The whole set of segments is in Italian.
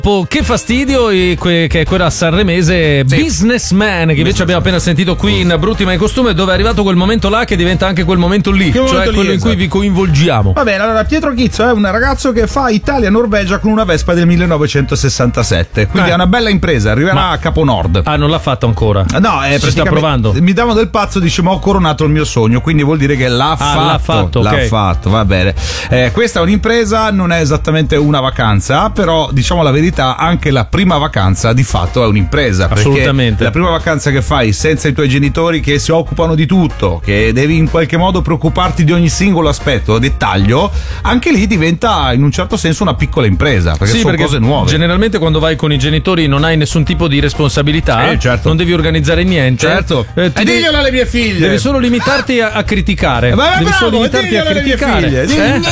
Che fastidio, che è quella sanremese, sì. Businessman, che invece abbiamo appena sentito qui in Brutti ma in costume, dove è arrivato quel momento là che diventa anche quel momento lì, cioè quello in cui vi coinvolgiamo. Va bene, allora Pietro Chizzo è un ragazzo che fa Italia-Norvegia con una Vespa del 1967, quindi è una bella impresa, arriverà a Capo Nord. Ah, non l'ha fatto ancora? No, si sta provando. Mi davano del pazzo, dice ma ho coronato il mio sogno, quindi vuol dire che l'ha fatto. L'ha fatto, va bene. Questa è un'impresa, non è esattamente una vacanza, però diciamo la verità, anche la prima vacanza di fatto è un'impresa. Assolutamente. La prima vacanza che fai senza i tuoi genitori che si occupano di tutto, che devi in qualche modo preoccuparti di ogni singolo aspetto, dettaglio, anche lì diventa in un certo senso una piccola impresa, perché sono cose nuove. Generalmente quando vai con i genitori non hai nessun tipo di responsabilità, certo. Non devi organizzare niente. Certo. E diglielo alle mie figlie. Devi solo limitarti a criticare. Devi solo limitarti a criticare.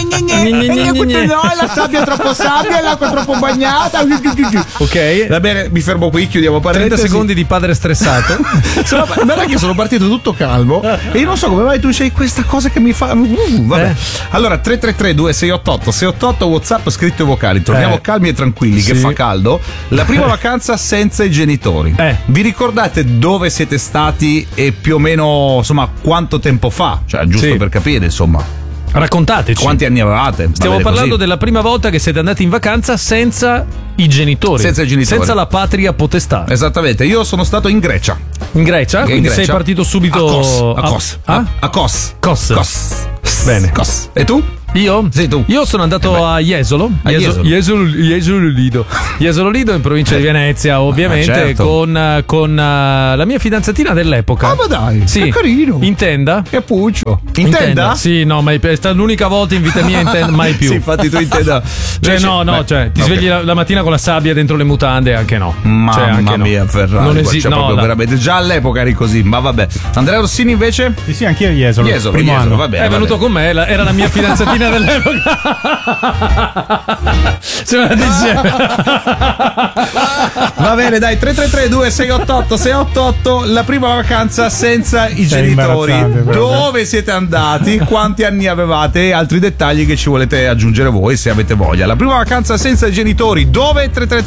No, la sabbia è troppo sabbia, l'acqua è troppo bagnata. Ok, va bene, mi fermo qui, chiudiamo parentesi. 30 secondi di padre stressato. Non è che sono partito tutto calmo e io non so come mai tu c'hai questa cosa che mi fa. Vabbè. Allora 333-2688-688 WhatsApp scritto e vocali. Torniamo calmi e tranquilli, che fa caldo. La prima vacanza senza i genitori. Vi ricordate dove siete stati e più o meno insomma quanto tempo fa? Cioè giusto per capire insomma. Raccontateci. Quanti anni avevate? Stiamo parlando della prima volta che siete andati in vacanza senza i genitori. Senza i genitori. Senza la patria potestà. Esattamente, io sono stato in Grecia. In Grecia? Quindi sei partito subito a Kos. Bene. Kos. E tu? Io? Sì, tu. Io sono andato a Jesolo. Jesolo Lido in provincia di Venezia, ovviamente, certo. con la mia fidanzatina dell'epoca. Ah, ma dai, sì. È carino. In tenda? Che puccio. In tenda? Sì, no, ma è stata l'unica volta in vita mia in tenda, mai più. Sì, infatti tu in tenda. Ti svegli la mattina con la sabbia dentro le mutande, anche no. Mamma mia, Ferrari. Non esiste, veramente. Già all'epoca eri così, ma vabbè. Andrea Rossini invece? Sì, anch'io a Jesolo. Primo anno. Va bene, è venuto con me, era la mia fidanzatina dell'epoca. Siamo andati insieme. Va bene, dai, 333-2688-688, la prima vacanza senza i genitori. Dove siete andati? Quanti anni avevate? E altri dettagli che ci volete aggiungere voi se avete voglia. La prima vacanza senza i genitori. Dove? 333